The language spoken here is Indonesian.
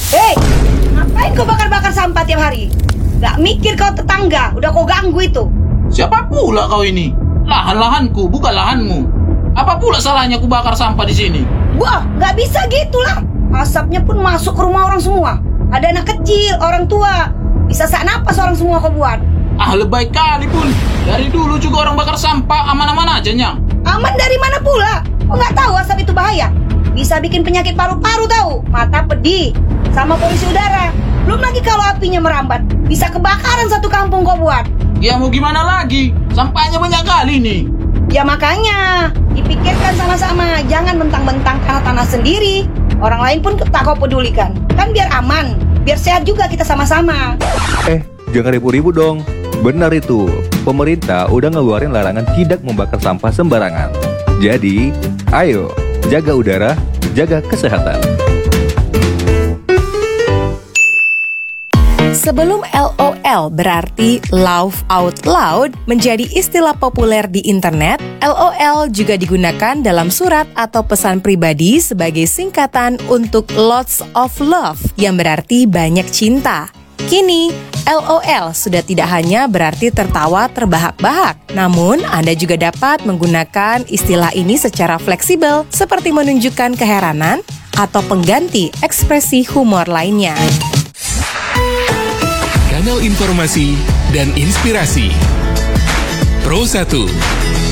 Hei, ngapain kau bakar-bakar sampah tiap hari? Gak mikir kau tetangga, udah kau ganggu itu. Siapa pula kau ini? Lahan-lahanku, bukan lahanmu. Apa pula salahnya ku bakar sampah di sini? Wah, gak bisa gitulah. Asapnya pun masuk ke rumah orang semua. Ada anak kecil, orang tua. Bisa sak napas orang semua kau buat. Lebay kali pun. Dari dulu juga orang bakar sampah aman-aman aja, Nyang. Aman dari mana pula? Kau gak tahu asap itu bahaya? Bisa bikin penyakit paru-paru tahu. Mata pedih, sama polusi udara. Belum lagi kalau apinya merambat, bisa kebakaran satu kampung kau buat. Ya mau gimana lagi? Sampahnya banyak kali nih. Ya makanya, dipikirkan sama-sama. Jangan mentang-mentang karena tanah sendiri. Orang lain pun tak kau pedulikan. Kan biar aman, biar sehat juga kita sama-sama. Jangan ribut-ribut dong. Benar itu, pemerintah udah ngeluarin larangan tidak membakar sampah sembarangan. Jadi, ayo, jaga udara, jaga kesehatan. Sebelum LOL berarti laugh out loud menjadi istilah populer di internet, LOL juga digunakan dalam surat atau pesan pribadi sebagai singkatan untuk lots of love yang berarti banyak cinta. Kini, LOL sudah tidak hanya berarti tertawa terbahak-bahak, namun Anda juga dapat menggunakan istilah ini secara fleksibel seperti menunjukkan keheranan atau pengganti ekspresi humor lainnya. Kanal informasi dan inspirasi Pro 1.